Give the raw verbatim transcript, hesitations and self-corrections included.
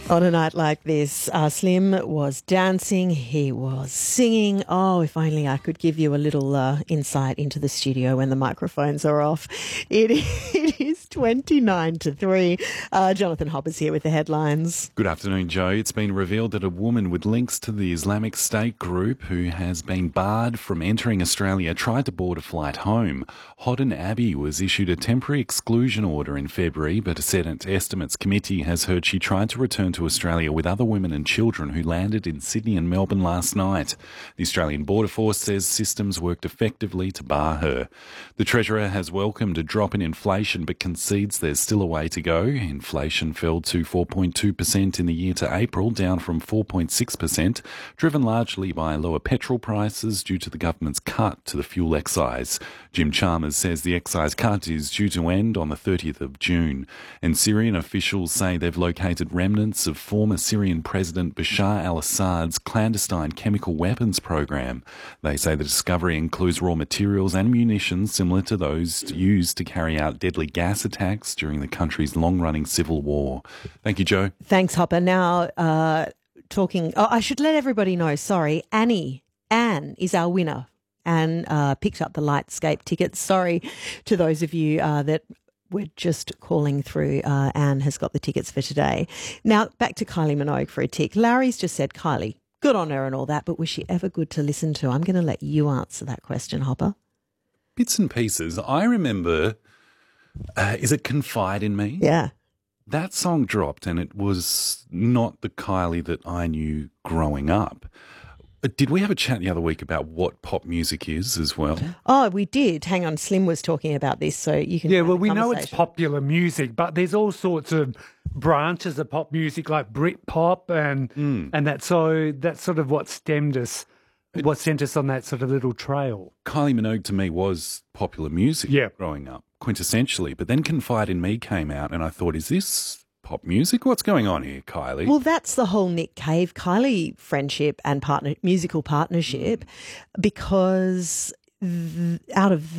On a night like this, uh, Slim was dancing, he was singing. Oh, if only I could give you a little uh, insight into the studio when the microphones are off. It, it is twenty-nine to three. Uh, Jonathan Hopper's here with the headlines. Good afternoon, Joe. It's been revealed that a woman with links to the Islamic State group who has been barred from entering Australia tried to board a flight home. Hodden Abbey was issued a temporary exclusion order in February, but a Senate Estimates Committee has heard she tried to return to Australia with other women and children who landed in Sydney and Melbourne last night. The Australian Border Force says systems worked effectively to bar her. The Treasurer has welcomed a drop in inflation but concedes there's still a way to go. Inflation fell to four point two percent in the year to April, down from four point six percent, driven largely by lower petrol prices due to the government's cut to the fuel excise. Jim Chalmers says the excise cut is due to end on the thirtieth of June. And Syrian officials say they've located remnants of former Syrian President Bashar al-Assad's clandestine chemical weapons program. They say the discovery includes raw materials and munitions similar to those used to carry out deadly gas attacks during the country's long-running civil war. Thank you, Joe. Thanks, Hopper. Now, uh, talking... Oh, I should let everybody know, sorry, Annie, Anne is our winner. Anne uh, picked up the Lightscape tickets. Sorry to those of you uh, that... We're just calling through. Uh, Anne has got the tickets for today. Now, back to Kylie Minogue for a tick. Larry's just said, Kylie, good on her and all that, but was she ever good to listen to? I'm going to let you answer that question, Hopper. Bits and pieces. I remember, uh, is it Confide in Me? Yeah. That song dropped and it was not the Kylie that I knew growing up. Did we have a chat the other week about what pop music is as well? Oh, we did. Hang on, Slim was talking about this, so you can... Yeah, well, we know it's popular music, but there's all sorts of branches of pop music like Britpop and mm. and that. So that's sort of what stemmed us, what sent us on that sort of little trail. Kylie Minogue to me was popular music yeah. growing up, quintessentially. But then Confide in Me came out and I thought, is this... pop music? What's going on here, Kylie? Well, that's the whole Nick Cave Kylie friendship and partner musical partnership, because th- out of